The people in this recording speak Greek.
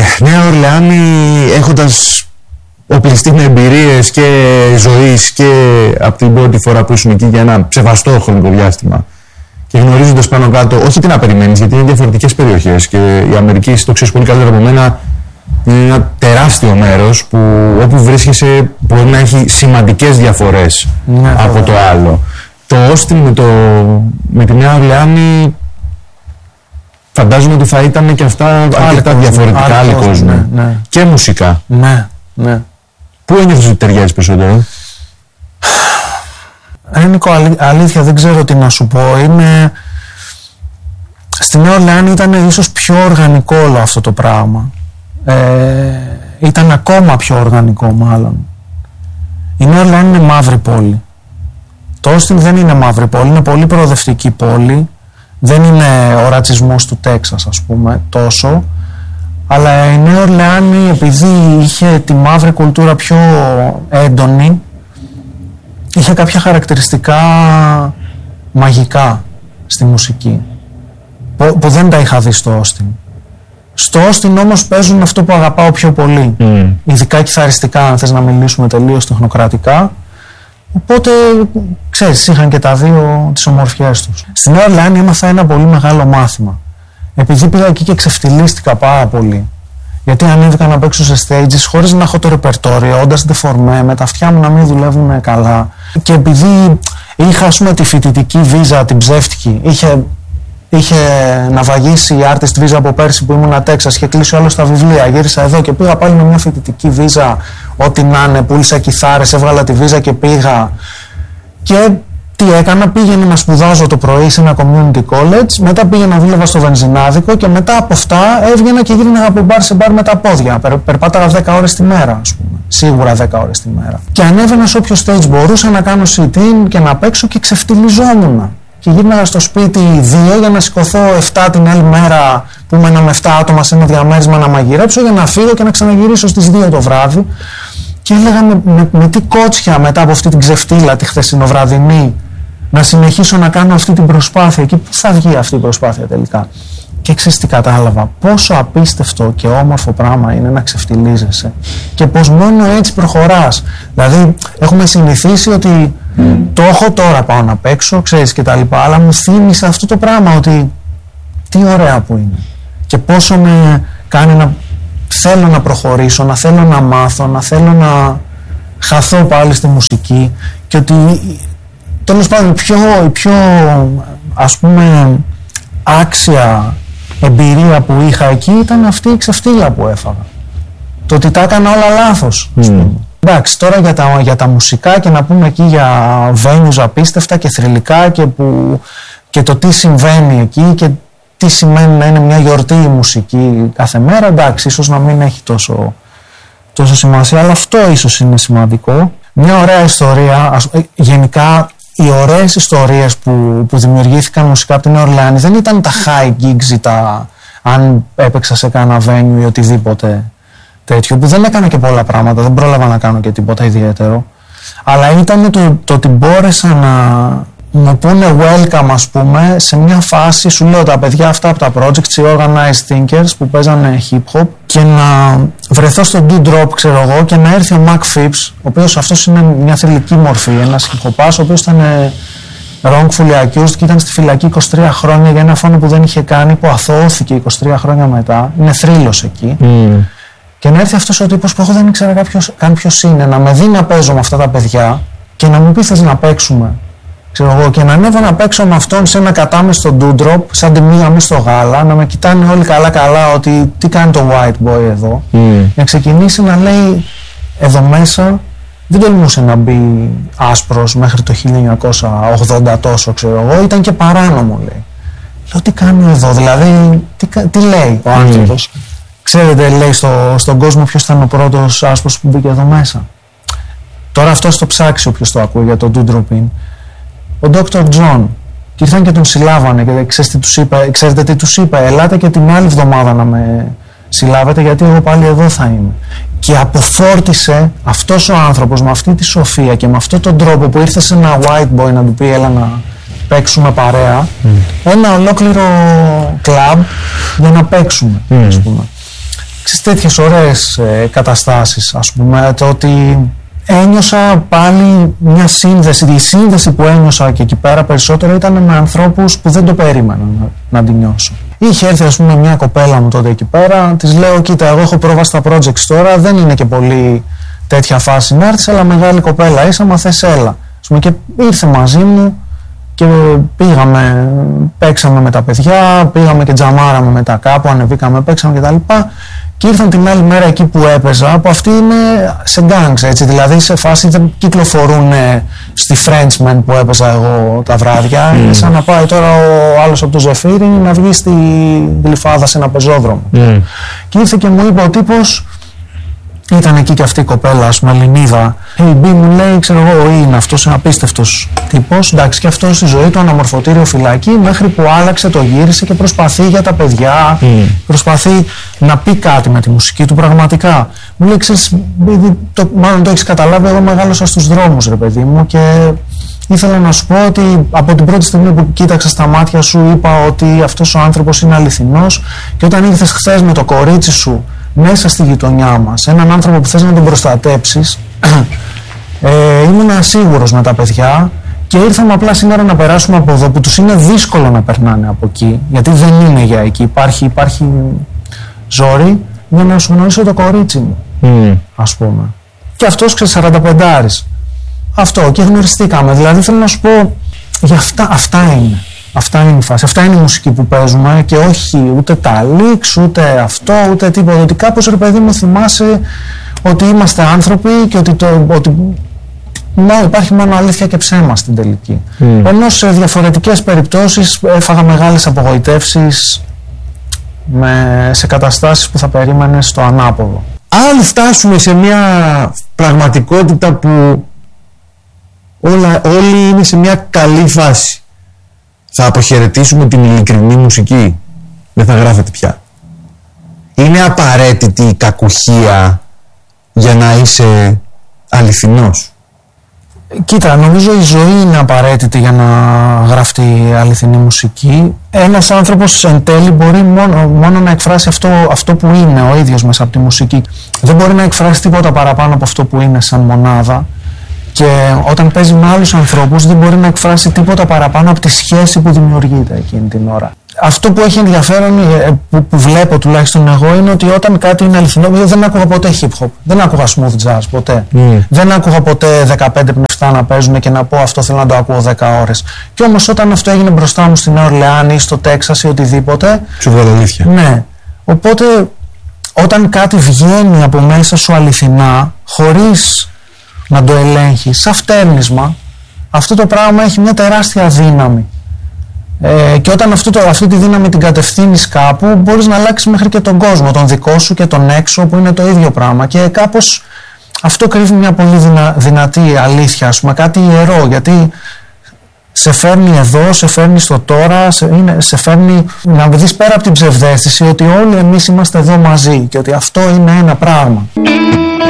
Νέα Ορλεάνη, έχοντας οπλιστεί με εμπειρίες και ζωής και από την πρώτη φορά που ήσουν εκεί για ένα ψεβαστό χρονικό διάστημα και γνωρίζοντας πάνω κάτω, όχι τι να περιμένεις, γιατί είναι διαφορετικές περιοχές και η Αμερική, το ξέρεις πολύ καλύτερα από μένα, είναι ένα τεράστιο μέρος που όπου βρίσκεσαι μπορεί να έχει σημαντικές διαφορές από το άλλο. Το Austin με τη Νέα Ορλεάνη φαντάζομαι ότι θα ήταν και αυτά αρκετά διαφορετικά, άλλοι κόσμοι. Ναι. Και μουσικά. Ναι. Πού ένιωθες ότι ταιριάζει περισσότερο? Νίκο, αλήθεια δεν ξέρω τι να σου πω. Στη Νέα Ορλεάνη ήταν ίσως πιο οργανικό όλο αυτό το πράγμα. Ήταν ακόμα πιο οργανικό μάλλον. Η Νέα Ορλεάνη είναι μαύρη πόλη. Το Austin δεν είναι μαύρη πόλη, είναι πολύ προοδευτική πόλη. Δεν είναι ο ρατσισμός του Τέξας, ας πούμε, τόσο. Αλλά η Νέα Ορλεάνη, επειδή είχε τη μαύρη κουλτούρα πιο έντονη, είχε κάποια χαρακτηριστικά μαγικά στη μουσική που δεν τα είχα δει στο Austin. Στο Austin όμως παίζουν αυτό που αγαπάω πιο πολύ, ειδικά κιθαριστικά, αν θες να μιλήσουμε τελείως τεχνοκρατικά. Οπότε, ξέρεις, είχαν και τα δύο τις ομορφιές τους. Στην Νέα Ορλεάνη έμαθα ένα πολύ μεγάλο μάθημα. Επειδή πήγα εκεί και ξεφτυλίστηκα πάρα πολύ. Γιατί ανέβηκα να παίξω σε stages χωρίς να έχω το ρεπερτόριο, όντας ντεφορμέ, με τα αυτιά μου να μην δουλεύουν καλά. Και επειδή είχα, ας πούμε, τη φοιτητική βίζα, την ψεύτικη, είχε να βαγίσει η artist visa από πέρσι που ήμουν Τέξας, είχε κλείσει όλο στα βιβλία. Γύρισα εδώ και πήγα πάλι με μια φοιτητική βίζα, ό,τι να είναι, πούλησα κιθάρες, έβγαλα τη βίζα και πήγα. Και τι έκανα, πήγαινα να σπουδάζω το πρωί σε ένα community college, μετά πήγαινα να δούλευα στο βενζινάδικο και μετά από αυτά έβγαινα και γύρναγα από μπαρ σε μπαρ με τα πόδια. Περπάταγα 10 ώρες τη μέρα, ας πούμε. Σίγουρα 10 ώρες τη μέρα. Και ανέβαινα σε όποιο stage μπορούσα να κάνω sit-in και να παίξω και ξεφτυλιζόμουν. Και γύρναγα στο σπίτι 2 για να σηκωθώ 7 την άλλη μέρα που ήμουν με 7 άτομα σε ένα διαμέρισμα να μαγειρέψω για να φύγω και να ξαναγυρίσω στις 2 το βράδυ. Και έλεγα με τι κότσια μετά από αυτή την ξεφτύλα τη χθεσινοβραδινή να συνεχίσω να κάνω αυτή την προσπάθεια και πού θα βγει αυτή η προσπάθεια τελικά. Και ξέρεις τι κατάλαβα, πόσο απίστευτο και όμορφο πράγμα είναι να ξεφτυλίζεσαι και πως μόνο έτσι προχωράς. Δηλαδή έχουμε συνηθίσει ότι το έχω τώρα, πάω να παίξω, ξέρεις και τα λοιπά, αλλά μου θύμισε αυτό το πράγμα ότι τι ωραία που είναι και πόσο με κάνει να θέλω να προχωρήσω, να θέλω να μάθω, να θέλω να χαθώ πάλι στη μουσική και ότι τέλος πάντων η πιο ας πούμε άξια εμπειρία που είχα εκεί ήταν αυτή η ξεφτύλα που έφαγα. Το ότι τα έκανα όλα λάθος. Εντάξει, τώρα για τα μουσικά και να πούμε εκεί για venues απίστευτα και θρυλικά και το τι συμβαίνει εκεί και τι σημαίνει να είναι μια γιορτή η μουσική κάθε μέρα, εντάξει, ίσως να μην έχει τόσο σημασία, αλλά αυτό ίσως είναι σημαντικό. Μια ωραία ιστορία, γενικά οι ωραίες ιστορίες που δημιουργήθηκαν μουσικά από την Νέα Ορλεάνη δεν ήταν τα high gigs ή αν έπαιξα σε κάνα venue ή οτιδήποτε τέτοιο, που δεν έκανα και πολλά πράγματα, δεν πρόλαβα να κάνω και τίποτα ιδιαίτερο, αλλά ήταν το ότι μπόρεσα να μου πούνε welcome, ας πούμε, σε μια φάση, σου λέω, τα παιδιά αυτά από τα projects, οι organized thinkers που παίζανε hip hop, και να βρεθώ στο Do Drop, ξέρω εγώ, και να έρθει ο Mac Phipps, ο οποίος αυτός είναι μια θρυλική μορφή, ένας hip hopάς, ο οποίος ήταν wrongfully accused και ήταν στη φυλακή 23 χρόνια για ένα φόνο που δεν είχε κάνει, που αθωώθηκε 23 χρόνια μετά, είναι θρύλος εκεί. Και να έρθει αυτός ο τύπος που εγώ δεν ήξερα καν ποιος είναι, να με δει να παίζω με αυτά τα παιδιά και να μου πει θες να παίξουμε. Ξέρω εγώ, και να ανέβω να παίξω με αυτόν σε ένα κατάμεστο do drop, σαν τη μία μη στο γάλα, να με κοιτάνε όλοι καλά-καλά ότι τι κάνει το white boy εδώ. Να ξεκινήσει να λέει εδώ μέσα, δεν τολμούσε να μπει άσπρος μέχρι το 1980 τόσο, ξέρω εγώ, ήταν και παράνομο, λέει. Λέω τι κάνει εδώ, δηλαδή τι λέει ο άνθρωπος. Ξέρετε, λέει στον κόσμο ποιος ήταν ο πρώτος άσπρος που μπήκε εδώ μέσα. Τώρα αυτό το ψάξει όποιος το ακούει για το do drop in. Ο Dr. John. Και ήρθαν και τον συλλάβανε και ξέρετε τι τους είπε, ελάτε και την άλλη εβδομάδα να με συλλάβετε γιατί εγώ πάλι εδώ θα είμαι. Και αποφόρτισε αυτός ο άνθρωπος με αυτή τη σοφία και με αυτόν τον τρόπο που ήρθε σε ένα white boy να του πει έλα να παίξουμε παρέα, ένα ολόκληρο κλαμπ για να παίξουμε, ας πούμε. τέτοιες ωραίες καταστάσεις, ας πούμε, το ότι ένιωσα πάλι μια σύνδεση. Η σύνδεση που ένιωσα και εκεί πέρα περισσότερο ήταν με ανθρώπους που δεν το περίμενα να την νιώσω. Είχε έρθει, ας πούμε, μια κοπέλα μου τότε εκεί πέρα, της λέω: κοίτα, εγώ έχω πρόβα στα projects τώρα, δεν είναι και πολύ τέτοια φάση να έρθεις, αλλά μεγάλη κοπέλα είσαι, άμα θες έλα. Ας πούμε, και ήρθε μαζί μου και πήγαμε, παίξαμε με τα παιδιά, πήγαμε και τζαμάραμε μετά κάπου, ανεβήκαμε, παίξαμε κτλ. Και ήρθαν την άλλη μέρα εκεί που έπαιζα, που αυτοί είναι σε gangs, έτσι, δηλαδή σε φάση δεν κυκλοφορούν στη Frenchman που έπαιζα εγώ τα βράδια. Είναι σαν να πάει τώρα ο άλλος από το Ζεφύρι να βγει στη Γλυφάδα σε ένα πεζόδρομο. Και ήρθε και μου είπε ο τύπος, ήταν εκεί και αυτή η κοπέλα, ας πούμε, Ελληνίδα. Η Μπή μου λέει, ξέρω εγώ, είναι αυτός ένα απίστευτος τύπος. Εντάξει, και αυτό στη ζωή του αναμορφωτήριο φυλακή, μέχρι που άλλαξε, το γύρισε και προσπαθεί για τα παιδιά. Προσπαθεί να πει κάτι με τη μουσική του πραγματικά. Μου λέει, ξέρεις, μάλλον το έχεις καταλάβει, εγώ μεγάλωσα στους δρόμους, ρε παιδί μου, και ήθελα να σου πω ότι από την πρώτη στιγμή που κοίταξα στα μάτια σου, είπα ότι αυτός ο άνθρωπος είναι αληθινός, και όταν ήρθες χθες με το κορίτσι σου μέσα στη γειτονιά μας, έναν άνθρωπο που θες να τον προστατέψεις, ήμουν ασίγουρος με τα παιδιά και ήρθαμε απλά σήμερα να περάσουμε από εδώ, που τους είναι δύσκολο να περνάνε από εκεί, γιατί δεν είναι για εκεί, υπάρχει ζόρι, για να σου γνωρίσω το κορίτσι μου, ας πούμε. Και αυτός, ξέρεις, 45άρης. Αυτό, και γνωριστήκαμε. Δηλαδή θέλω να σου πω, για αυτά είναι. Αυτά είναι η φάση. Αυτά είναι η μουσική που παίζουμε, και όχι ούτε τα leaks, ούτε αυτό, ούτε τίποτα. Ότι κάπως, ρε παιδί μου, θυμάσαι ότι είμαστε άνθρωποι και ότι υπάρχει μόνο αλήθεια και ψέμα στην τελική. Ενώ σε διαφορετικές περιπτώσεις έφαγα μεγάλες απογοητεύσεις σε καταστάσεις που θα περίμενες στο ανάποδο. Αν φτάσουμε σε μια πραγματικότητα που όλοι είναι σε μια καλή φάση, θα αποχαιρετήσουμε την ειλικρινή μουσική? Δεν θα γράφετε πια? Είναι απαραίτητη η κακουχία για να είσαι αληθινός? Κοίτα, νομίζω η ζωή είναι απαραίτητη για να γραφτεί αληθινή μουσική. Ένας άνθρωπος εν τέλει μπορεί μόνο να εκφράσει αυτό που είναι ο ίδιος μέσα από τη μουσική. Δεν μπορεί να εκφράσει τίποτα παραπάνω από αυτό που είναι σαν μονάδα. Και όταν παίζει με άλλους ανθρώπους δεν μπορεί να εκφράσει τίποτα παραπάνω από τη σχέση που δημιουργείται εκείνη την ώρα. Αυτό που έχει ενδιαφέρον, που βλέπω τουλάχιστον εγώ, είναι ότι όταν κάτι είναι αληθινό, δεν άκουγα ποτέ hip hop, δεν άκουγα smooth jazz ποτέ. Δεν άκουγα ποτέ 15 πνευστά να παίζουν και να πω αυτό θέλω να το ακούω 10 ώρες. Και όμως όταν αυτό έγινε μπροστά μου στην Ορλεάνη ή στο Τέξας ή οτιδήποτε. Σου βγάλε αλήθεια. Ναι. Οπότε όταν κάτι βγαίνει από μέσα σου αληθινά, χωρίς να το ελέγχεις, σαν φτέρνισμα, αυτό το πράγμα έχει μια τεράστια δύναμη. Και όταν αυτή τη δύναμη την κατευθύνεις κάπου, μπορείς να αλλάξεις μέχρι και τον κόσμο, τον δικό σου και τον έξω, που είναι το ίδιο πράγμα. Και κάπως αυτό κρύβει μια πολύ δυνατή αλήθεια, ας πούμε, κάτι ιερό, γιατί σε φέρνει εδώ, σε φέρνει στο τώρα, σε φέρνει να δεις πέρα από την ψευδαίσθηση ότι όλοι εμείς είμαστε εδώ μαζί και ότι αυτό είναι ένα πράγμα.